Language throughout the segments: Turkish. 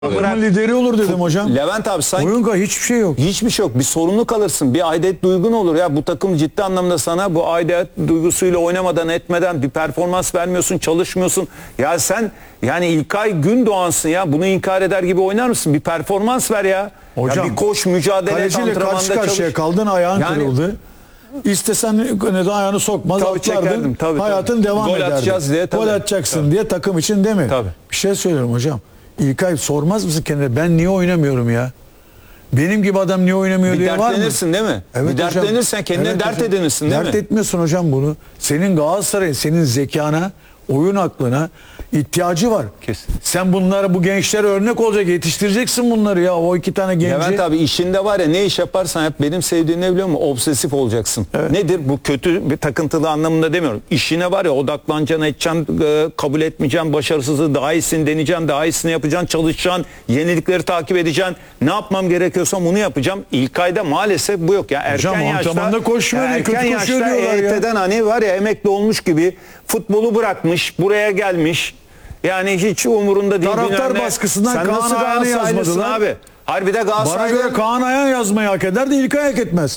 Takımın lideri olur dedim hocam. Levent abi sanki Oyunka hiçbir şey yok. hiçbir şey yok. Bir sorumlu kalırsın. Bir aidet duygun olur. Ya bu takım ciddi anlamda sana bu aidet duygusuyla oynamadan etmeden bir performans vermiyorsun, çalışmıyorsun. Ya sen yani İlkay Gündoğan'sın ya. Bunu inkar eder gibi oynar mısın? Bir performans ver ya. Hocam, ya bir koş, mücadele et, kaleciyle antrenmanda karşı karşıya çalış. kaldın, ayağın Yani- kırıldı. İstesen neden ayağını sokmaz, Tabii çekerdim, atlardın, tabii. hayatın devam Gol ederdi. atacağız diye, tabii. Gol atacaksın diye takım için değil mi? Tabii. Bir şey söylüyorum hocam. İlkay sormaz mısın kendine, ben niye oynamıyorum ya? Benim gibi adam niye oynamıyor Bir diye var mı? dertlenirsin değil mi? Evet bir hocam. dertlenirsen kendine Evet dert hocam. edinirsin değil Dert mi? etmiyorsun hocam bunu. Senin Galatasaray'ın, senin zekana, oyun aklına ihtiyacı var. Kesin. Sen bunlara, bu gençlere örnek olacak, yetiştireceksin bunları ya. O iki tane genci. Levent abi işinde var ya, ne iş yaparsan yap, benim sevdiğim ne biliyor musun? Obsesif olacaksın. Evet. Nedir? Bu kötü bir takıntılı anlamında demiyorum. İşine var ya, odaklanacaksın, edeceksin, kabul etmeyeceksin, başarısızlığı daha iyisini deneyeceksin, daha iyisini yapacaksın, çalışacaksın, yenilikleri takip edeceksin. Ne yapmam gerekiyorsa bunu yapacağım. İlkay'da maalesef bu yok ya. Hocam, antrenmanda koşmuyor diye kötü erken koşuyor yaşta diyorlar ya. EYT'den hani var ya, emekli olmuş gibi futbolu bırakmış, buraya gelmiş. Yani hiç umurunda değil. Taraftar bilmem ne. baskısından Sen Kaan nasıl Ayhan'ı Galatasaraylısın yazmadılar? abi? Harbi de Bana Galatasaray'da... göre Kaan Ayhan yazmayı hak eder de İlkay hak etmez.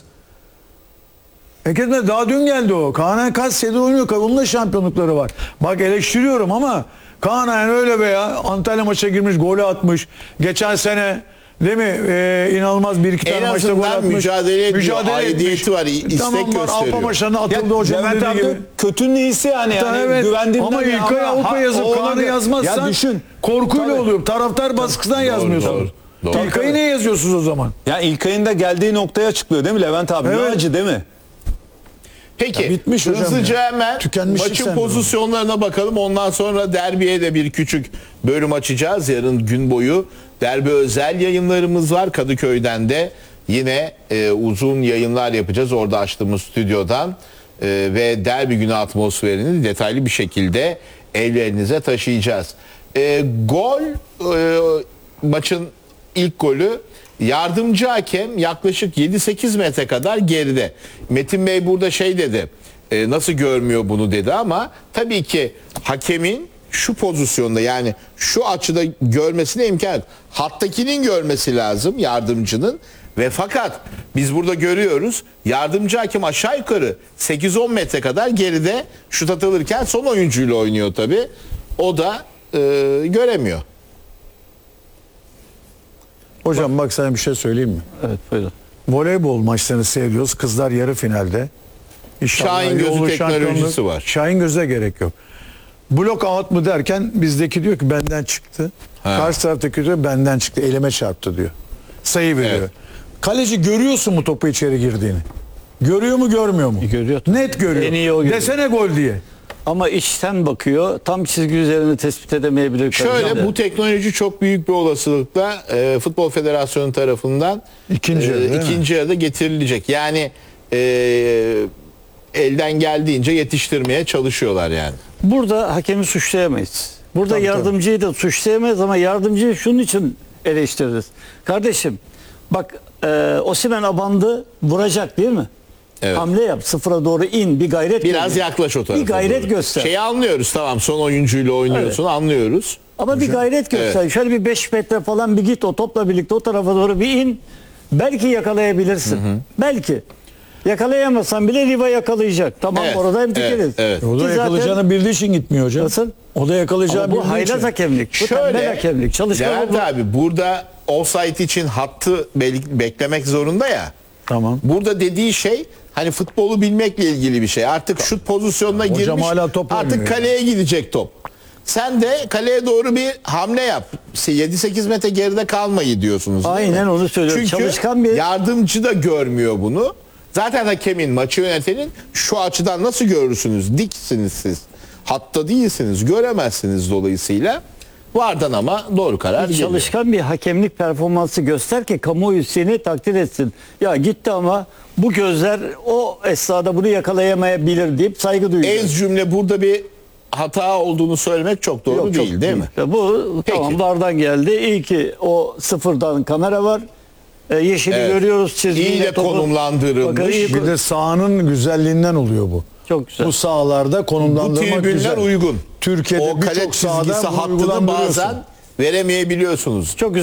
Hak etmez. Daha dün geldi o. Kaan Ayhan kaç senedir oynuyor. Onun da şampiyonlukları var. Bak eleştiriyorum ama Kaan Ayhan öyle be ya. Antalya maça girmiş, golü atmış. Geçen sene değil mi? İnanılmaz bir iki tane En maçta gol azından atmış. mücadele ediyor. Aidiyeti etmiş. var, istek tamam, var. gösteriyor. Avrupa maçlarına atıldı hocam Levent dediği abi gibi. kötünün iyisi yani. Evet. Güvendiğimden Ama İlkay Avrupa yazıp Kaan'ı yazmazsan ya düşün. korkuyla Tabii. oluyor. Taraftar baskısından yazmıyorsun. doğru. İlkay'ı niye yazıyorsunuz o zaman? Ya İlkay'ın da geldiği noktaya açıklıyor değil mi Levent abi? Ne Evet. acı değil mi? Peki Ya bitmiş hocam hızlıca ya. hemen Tükenmişlik maçın sendromu. pozisyonlarına bakalım. Ondan sonra derbiye de bir küçük bölüm açacağız. Yarın gün boyu derbi özel yayınlarımız var. Kadıköy'den de yine uzun yayınlar yapacağız. Orada açtığımız stüdyodan ve derbi günü atmosferini detaylı bir şekilde evlerinize taşıyacağız. Maçın ilk golü yardımcı hakem yaklaşık 7-8 metre kadar geride. Metin Bey burada şey dedi, nasıl görmüyor bunu dedi ama tabii ki hakemin şu pozisyonda, yani şu açıda görmesine imkan yok. Hattakinin görmesi lazım, yardımcının. Ve fakat biz burada görüyoruz, yardımcı hakem aşağı yukarı 8-10 metre kadar geride şut atılırken son oyuncuyla oynuyor tabii. O da göremiyor. Hocam bak sana bir şey söyleyeyim mi? Evet buyurun. Voleybol maçlarını seyrediyoruz. Kızlar yarı finalde. İnşallah Şahin gözü yolu teknolojisi şampiyonluk- var. Şahin göze gerek yok. Blok out mu derken bizdeki diyor ki benden çıktı. Karşı taraftaki diyor benden çıktı. Elime çarptı diyor. Sayı veriyor. Evet. Kaleci görüyorsun mu topu içeri girdiğini? Görüyor mu görmüyor mu? Görüyor. Net görüyor. En iyi o görüyor. Desene gol diye. Ama içten bakıyor. Tam çizgi üzerinde tespit edemeyebilir. Şöyle, bu teknoloji çok büyük bir olasılıkla Futbol Federasyonu tarafından İkinci yarı, değil mi? ikinci yarıda getirilecek. Yani elden geldiğince yetiştirmeye çalışıyorlar yani. Burada hakemi suçlayamayız. Burada Tabii, yardımcıyı da suçlayamayız ama yardımcıyı şunun için eleştiririz. Kardeşim bak, Osimhen abandı, vuracak değil mi? Evet. Hamle yap, sıfıra doğru in, bir gayret Biraz göster. yaklaş o tarafa. Bir gayret doğru. göster. Şeyi anlıyoruz, tamam, son oyuncuyla oynuyorsun, anlıyoruz. Ama bir gayret göster. Şöyle bir 5 metre falan bir git, o topla birlikte o tarafa doğru bir in. Belki yakalayabilirsin. Belki. Yakalayamazsan bile Riva yakalayacak. Tamam, Evet, orada hemfikiriz. evet, evet. O da Ki zaten- yakalayacağını bildiği için gitmiyor hocam. Nasıl? O da yakalayacağı Ama bu bildiği haylaz için. hakemlik. Bu tembel hakemlik. Çalışkan Levent bu. abi burada offside için hattı beklemek zorunda ya. Tamam. Burada dediği şey hani futbolu bilmekle ilgili bir şey. Artık şut pozisyonuna Hocam girmiş. hala top Artık oynuyor. kaleye gidecek top. Sen de kaleye doğru bir hamle yap. 7-8 metre geride kalmayı diyorsunuz. değil Aynen mi? onu söylüyorum. Çünkü Çalışkan bir- yardımcı da görmüyor bunu. Zaten hakemin, maçı yönetenin şu açıdan nasıl görürsünüz? Diksiniz siz. Hatta değilsiniz. Göremezsiniz dolayısıyla. Vardan ama doğru karar geliyor. Çalışkan bir hakemlik performansı göster ki kamuoyu seni takdir etsin. Ya gitti ama bu gözler o esnada bunu yakalayamayabilir deyip saygı duyuyor. Ez cümle burada bir hata olduğunu söylemek çok doğru Yok, çok değil, değil mi? Ya bu Peki. tamam, vardan geldi. İyi ki o sıfırdan kamera var. Yeşili Evet. görüyoruz, çizgiyle İyi de topu. konumlandırılmış. Bakın iyi- Bir de sahanın güzelliğinden oluyor bu. Çok güzel. Bu sahalarda Bu konumlandırmak tribünler güzel. uygun. Türkiye'de o kale birçok sahada çizgisi bunu hattını uygulandırıyorsun. bazen veremeyebiliyorsunuz. Çok